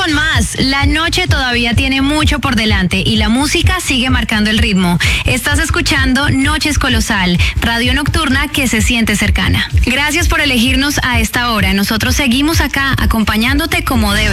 con más. La noche todavía tiene mucho por delante y la música sigue marcando el ritmo. Estás escuchando Noches Colosal, radio nocturna que se siente cercana. Gracias por elegirnos a esta hora. Nosotros seguimos acá acompañándote como debe.